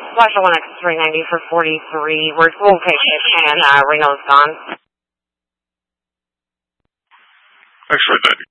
Special 1X390 for 43. We'll take it, and Reno's gone. X-ray 90.